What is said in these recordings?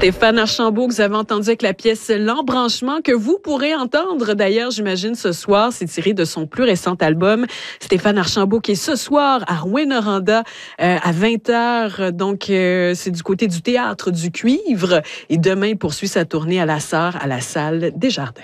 Stéphane Archambault, que vous avez entendu avec la pièce L'Embranchement, que vous pourrez entendre d'ailleurs, j'imagine, ce soir. C'est tiré de son plus récent album. Stéphane Archambault qui est ce soir à Rouyn-Noranda à 20h. Donc, c'est du côté du Théâtre du Cuivre. Et demain, il poursuit sa tournée à la Sarre, à la Salle des Jardins.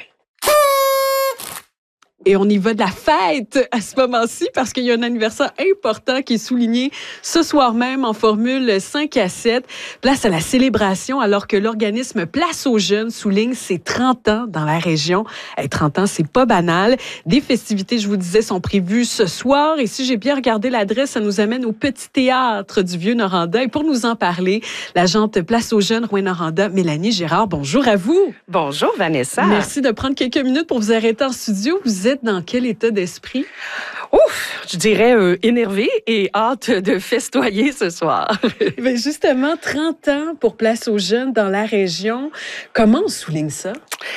Et on y va de la fête à ce moment-ci parce qu'il y a un anniversaire important qui est souligné ce soir même en formule 5 à 7. Place à la célébration alors que l'organisme Place aux Jeunes souligne ses 30 ans dans la région. 30 ans, c'est pas banal. Des festivités, je vous disais, sont prévues ce soir. Et si j'ai bien regardé l'adresse, ça nous amène au Petit Théâtre du Vieux-Noranda. Et pour nous en parler, l'agente Place aux Jeunes Rouyn-Noranda, Mélanie Girard, bonjour à vous. Bonjour Vanessa. Merci de prendre quelques minutes pour vous arrêter en studio. Vous êtes dans quel état d'esprit? Ouf, je dirais énervé et hâte de festoyer ce soir. Bien justement, 30 ans pour Place aux Jeunes dans la région. Comment on souligne ça?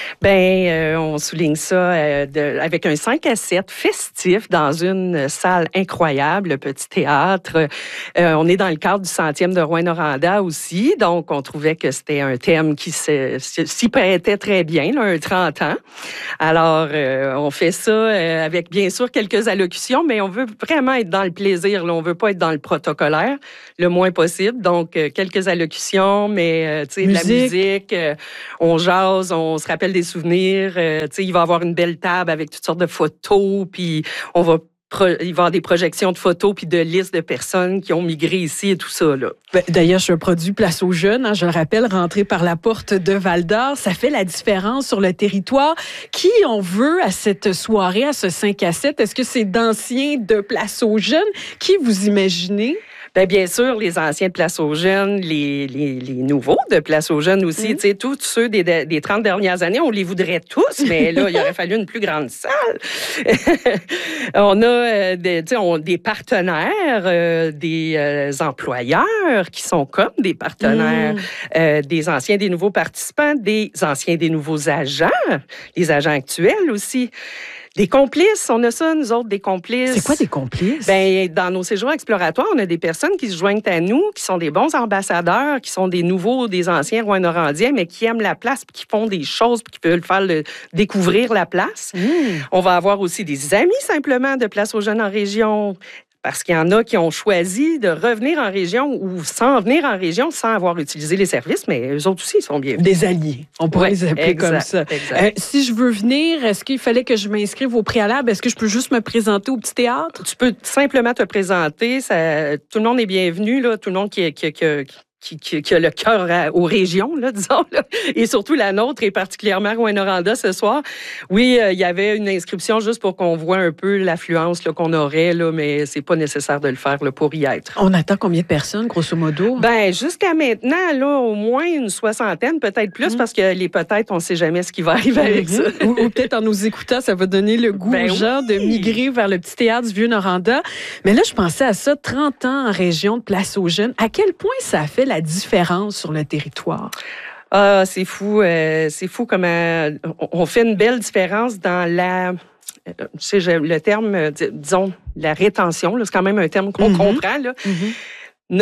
On souligne ça avec un 5 à 7 festif dans une salle incroyable, le Petit Théâtre. On est dans le cadre du 100e de Rouyn-Noranda aussi, donc on trouvait que c'était un thème qui s'y prêtait très bien, là, un 30 ans. Alors, on fait ça avec bien sûr quelques allocutions, mais on veut vraiment être dans le plaisir, là. On veut pas être dans le protocolaire le moins possible. Donc, quelques allocutions, mais tu sais, de la musique, on jase, on se rappelle des souvenirs. Tu sais, il va y avoir une belle table avec toutes sortes de photos, puis il va y avoir des projections de photos puis de listes de personnes qui ont migré ici et tout ça, là. D'ailleurs, je suis un produit Place aux Jeunes, hein, je le rappelle, rentré par la porte de Val-d'Or. Ça fait la différence sur le territoire. Qui on veut à cette soirée, à ce 5 à 7? Est-ce que c'est d'anciens de Place aux Jeunes? Qui vous imaginez? Bien sûr, les anciens de Place aux Jeunes, les nouveaux de Place aux Jeunes aussi. Tu sais, tous ceux des 30 dernières années, on les voudrait tous, mais là, il aurait fallu une plus grande salle. On a des partenaires, des employeurs qui sont comme des partenaires, des anciens, des nouveaux participants, des anciens, des nouveaux agents, les agents actuels aussi. Des complices, on a ça, nous autres, des complices. C'est quoi des complices? Dans nos séjours exploratoires, on a des personnes qui se joignent à nous, qui sont des bons ambassadeurs, qui sont des nouveaux, des anciens Rouyn-Norandiens, mais qui aiment la place, puis qui font des choses, puis qui veulent faire découvrir la place. On va avoir aussi des amis, simplement, de Place aux Jeunes en région. Parce qu'il y en a qui ont choisi de revenir en région ou s'en venir en région sans avoir utilisé les services, mais eux autres aussi, ils sont bienvenus. Des alliés, on pourrait les appeler comme ça. Si je veux venir, est-ce qu'il fallait que je m'inscrive au préalable? Est-ce que je peux juste me présenter au Petit Théâtre? Tu peux simplement te présenter. Tout le monde est bienvenu, là, tout le monde qui a le cœur aux régions, là, disons, là, et surtout la nôtre, et particulièrement Rouyn-Noranda ce soir. Oui, il y avait une inscription juste pour qu'on voit un peu l'affluence là, qu'on aurait, là, mais c'est pas nécessaire de le faire là, pour y être. On attend combien de personnes, grosso modo? Jusqu'à maintenant, là, au moins une soixantaine, peut-être plus, parce que peut-être, on sait jamais ce qui va arriver avec ça. Ou peut-être en nous écoutant, ça va donner le goût aux gens de migrer vers le Petit Théâtre du Vieux-Noranda. Mais là, je pensais à ça, 30 ans en région de Place aux Jeunes. À quel point ça a fait la différence sur le territoire? Ah, c'est fou comment on fait une belle différence dans le terme, disons, la rétention, là, c'est quand même un terme qu'on comprend, là. Il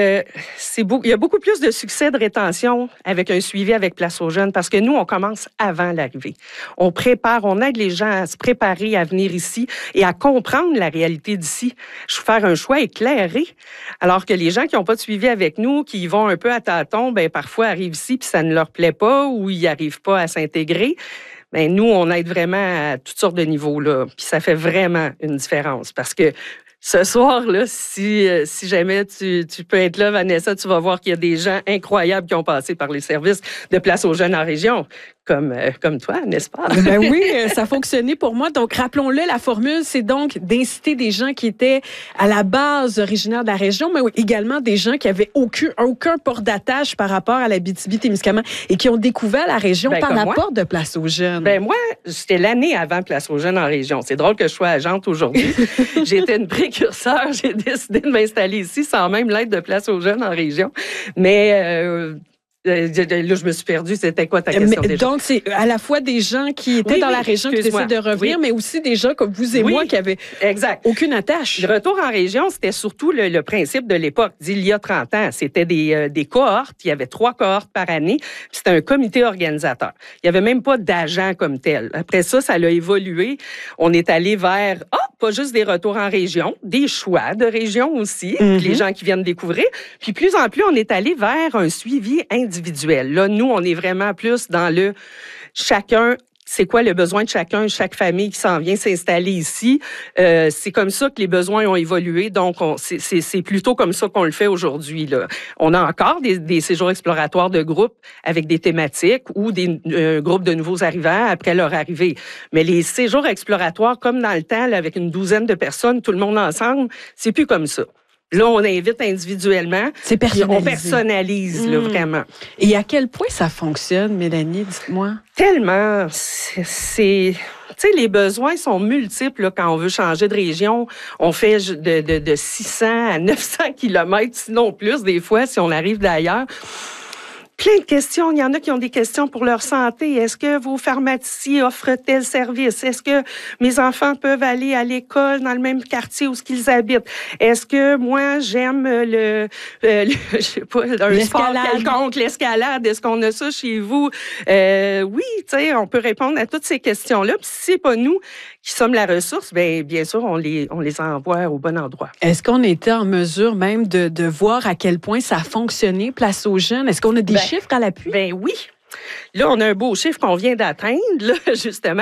y a beaucoup plus de succès de rétention avec un suivi avec Place aux Jeunes parce que nous, on commence avant l'arrivée. On aide les gens à se préparer à venir ici et à comprendre la réalité d'ici. Faire un choix éclairé. Alors que les gens qui n'ont pas de suivi avec nous, qui vont un peu à tâtons, parfois arrivent ici puis ça ne leur plaît pas ou ils n'arrivent pas à s'intégrer. Nous, on aide vraiment à toutes sortes de niveaux, là. Puis ça fait vraiment une différence parce que ce soir-là, si jamais tu peux être là, Vanessa, tu vas voir qu'il y a des gens incroyables qui ont passé par les services de Place aux Jeunes en région, comme toi, n'est-ce pas? Oui, ça a fonctionné pour moi. Donc, rappelons-le, la formule, c'est donc d'inciter des gens qui étaient à la base originaires de la région, mais également des gens qui avaient aucun port d'attache par rapport à l'Abitibi-Témiscamingue et qui ont découvert la région par la porte de Place aux Jeunes. Moi, c'était l'année avant Place aux Jeunes en région. C'est drôle que je sois agente aujourd'hui. J'étais une précurseur. J'ai décidé de m'installer ici sans même l'aide de Place aux Jeunes en région. Mais Là, je me suis perdue. C'était quoi ta question déjà? Donc, c'est à la fois des gens qui étaient dans la région qui décident de revenir, mais aussi des gens comme vous et moi qui avaient aucune attache. Le retour en région, c'était surtout le principe de l'époque, d'il y a 30 ans. C'était des cohortes. Il y avait 3 cohortes par année. C'était un comité organisateur. Il n'y avait même pas d'agent comme tel. Après ça, ça a évolué. On est allé vers, pas juste des retours en région, des choix de région aussi, les gens qui viennent découvrir. Puis plus en plus, on est allé vers un suivi individuel. Là, nous, on est vraiment plus dans le chacun. C'est quoi le besoin de chacun, chaque famille qui s'en vient s'installer ici. C'est comme ça que les besoins ont évolué. Donc, c'est plutôt comme ça qu'on le fait aujourd'hui. Là. On a encore des séjours exploratoires de groupe avec des thématiques ou des groupes de nouveaux arrivants après leur arrivée. Mais les séjours exploratoires, comme dans le temps, là, avec une douzaine de personnes, tout le monde ensemble, c'est plus comme ça. Là, on invite individuellement. C'est personnalisé. On personnalise, là, vraiment. Et à quel point ça fonctionne, Mélanie, dites-moi? Tellement. Tu sais, les besoins sont multiples là, quand on veut changer de région. On fait de 600 à 900 kilomètres, sinon plus, des fois, si on arrive d'ailleurs. Plein de questions. Il y en a qui ont des questions pour leur santé. Est-ce que vos pharmacies offrent tel service? Est-ce que mes enfants peuvent aller à l'école dans le même quartier où ils habitent? Est-ce que moi, j'aime je sais pas, un sport quelconque, l'escalade? Est-ce qu'on a ça chez vous? Oui, tu sais, on peut répondre à toutes ces questions-là. Puis si c'est pas nous qui sommes la ressource, bien sûr, on les envoie au bon endroit. Est-ce qu'on était en mesure même de voir à quel point ça a fonctionné, Place aux jeunes? Est-ce qu'on a des chiffres à l'appui? Oui. Là, on a un beau chiffre qu'on vient d'atteindre, là, justement.